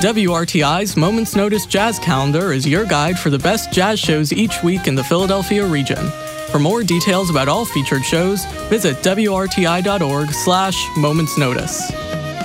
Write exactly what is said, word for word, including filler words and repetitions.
W R T I's Moments Notice Jazz Calendar is your guide for the best jazz shows each week in the Philadelphia region. For more details about all featured shows, visit W R T I dot org slash Moments Notice.